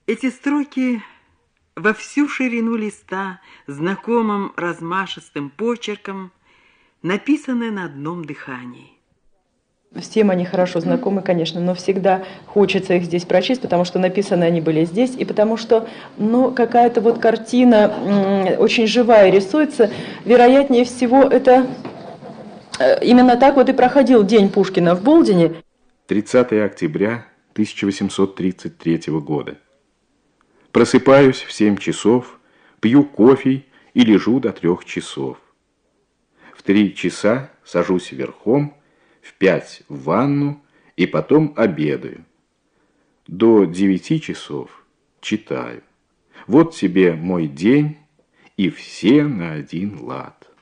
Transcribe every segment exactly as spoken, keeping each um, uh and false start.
Эти строки во всю ширину листа знакомым размашистым почерком написаны на одном дыхании. Всем они хорошо знакомы, конечно, но всегда хочется их здесь прочесть, потому что написаны они были здесь, и потому что, ну, какая-то вот картина м, очень живая рисуется. Вероятнее всего, это э, именно так вот и проходил день Пушкина в Болдине. тридцатое октября тысяча восемьсот тридцать третьего года. Просыпаюсь в семь часов, пью кофе и лежу до трех часов. В три часа сажусь верхом, в пять в ванну и потом обедаю. До девяти часов читаю. Вот тебе мой день, и все на один лад.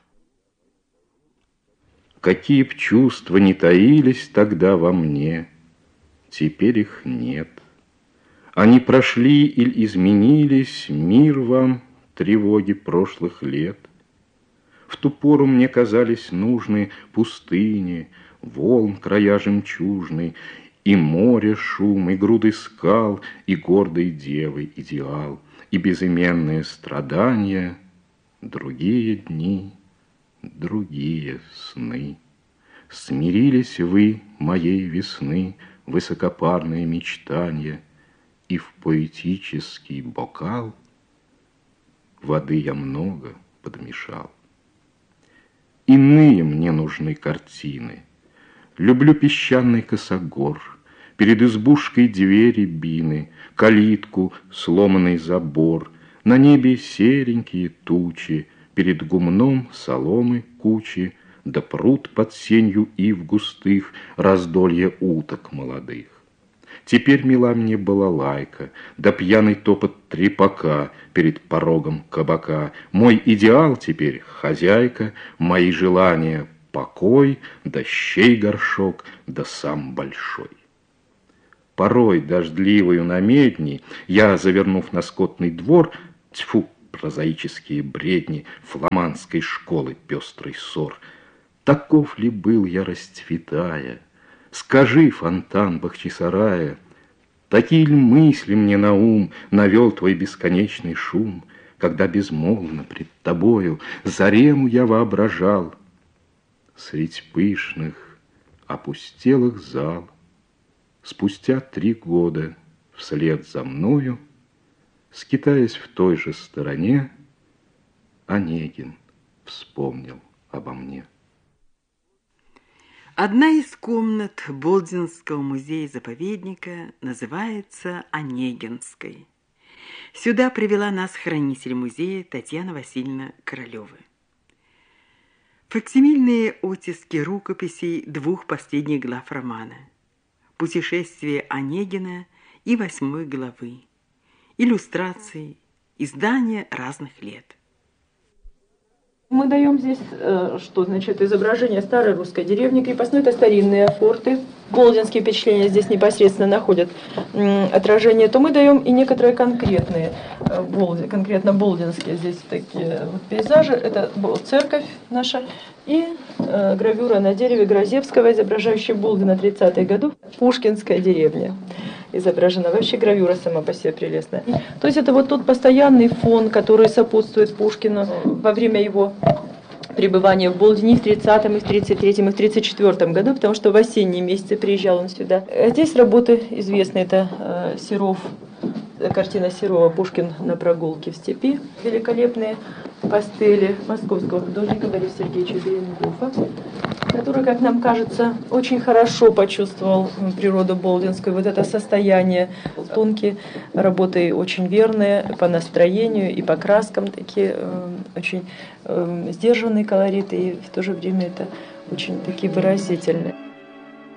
Какие б чувства не таились тогда во мне, теперь их нет. Они прошли или изменились, мир вам, тревоги прошлых лет. В ту пору мне казались нужны пустыни, волн края жемчужный, и море шум, и груды скал, и гордой девы идеал, и безыменные страдания, другие дни, другие сны. Смирились вы, моей весны, высокопарные мечтания, и в поэтический бокал воды я много подмешал. Иные мне нужны картины. Люблю песчаный косогор, перед избушкой двери бины, калитку, сломанный забор, на небе серенькие тучи, перед гумном соломы кучи, да пруд под сенью ив густых, раздолье уток молодых. Теперь мила мне балалайка, да пьяный топот трепака перед порогом кабака. Мой идеал теперь хозяйка, мои желания покой, да щей горшок, да сам большой. Порой дождливою на медни я, завернув на скотный двор, тьфу, прозаические бредни фламандской школы пестрый ссор, таков ли был я, расцветая? Скажи, фонтан Бахчисарая, такие ли мысли мне на ум навел твой бесконечный шум, когда безмолвно пред тобою зарему я воображал? Средь пышных, опустелых зал, спустя три года вслед за мною, скитаясь в той же стороне, Онегин вспомнил обо мне. Одна из комнат Болдинского музея-заповедника называется Онегинской. Сюда привела нас хранитель музея Татьяна Васильевна Королева. Факсимильные оттиски рукописей двух последних глав романа «Путешествие Онегина» и восьмой главы, иллюстрации, издания разных лет. Мы даем здесь, что значит, изображение старой русской деревни крепостной, это старинные форты. Болдинские впечатления здесь непосредственно находят отражение, то мы даем и некоторые конкретные, конкретно болдинские здесь такие вот пейзажи. Это церковь наша и гравюра на дереве Грозевского, изображающая Болдина тридцатых годов, Пушкинская деревня. Изображена вообще гравюра сама по себе прелестная. То есть это вот тот постоянный фон, который сопутствует Пушкину во время его пребывания в Болдине в тридцатом, и в тридцать третьем, и в тридцать четвёртом году, потому что в осенние месяцы приезжал он сюда. Здесь работы известны, это э, Серов, картина Серова «Пушкин на прогулке в степи». Великолепные пастели московского художника Бориса Сергеевича Беренгофа, который, как нам кажется, очень хорошо почувствовал природу болдинскую, вот это состояние. Тонкие работы очень верные по настроению и по краскам, такие э, очень э, сдержанные колориты, и в то же время это очень такие выразительные.